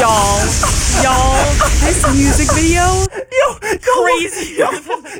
Y'all, this music video, crazy. Yo,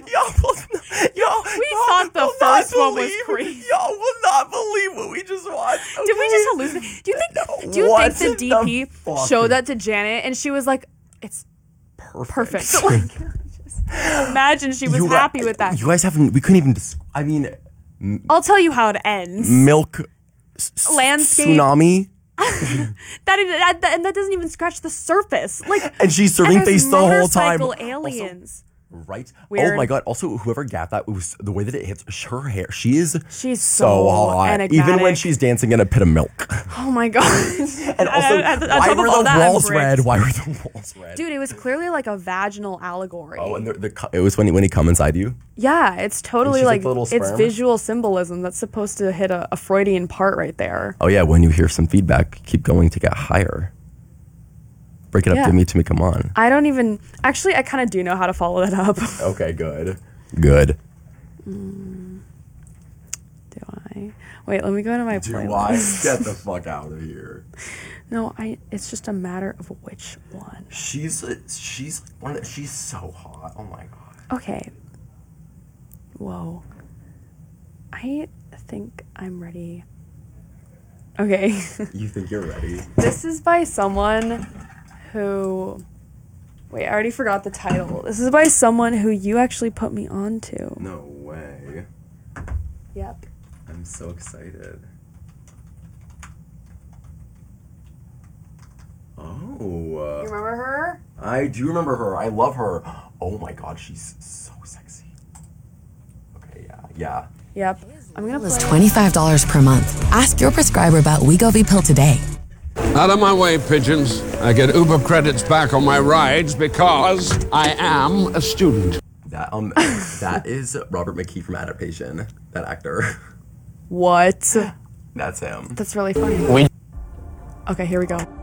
We thought the first one was crazy. Y'all will not believe what we just watched. Okay? Did we just hallucinate? Do you think the DP showed that to Janet and she was like, it's perfect. Like, just imagine she was happy with that. You guys haven't, we couldn't even, I mean. I'll tell you how it ends. Milk. Landscape. Tsunami. that doesn't even scratch the surface. Like, and she's serving face the whole time. Motorcycle aliens. Also, right? Weird. Oh my god. Also, whoever got that, it was the way that it hits her hair. She's so hot. enigmatic. Even when she's dancing in a pit of milk. Oh my god. And also, why were the walls red? Why were the walls red? Dude, it was clearly like a vaginal allegory. Oh, and it was when he come inside you? Yeah, it's totally like little it's sperm? visual symbolism that's supposed to hit a Freudian part right there. Oh yeah, when you hear some feedback, keep going to get higher. Break it up to me, come on. I don't even... Actually, I kind of do know how to follow that up. Okay, good. Good. Do I? Wait, let me go to my playlist. Do I? Get the fuck out of here. No, it's just a matter of which one. She's so hot. Oh my god. Okay. Whoa. I think I'm ready. Okay. You think you're ready? This is by someone who... Wait, I already forgot the title. This is by someone who you actually put me on to. No way. Yep. I'm so excited. Oh. You remember her? I do remember her. I love her. Oh my god, she's so sexy. Okay, yeah. Yep. I'm gonna play. It's $25 per month. Ask your prescriber about Wegovy Pill today. Out of my way, pigeons. I get Uber credits back on my rides because I am a student. That is Robert McKee from Adaptation. That actor. What? That's him. That's really funny. Okay, here we go.